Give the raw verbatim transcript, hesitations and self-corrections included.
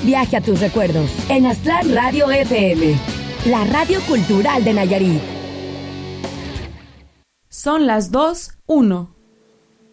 Viaje a tus recuerdos en Aztlán Radio F M, la radio cultural de Nayarit. Son las dos, uno.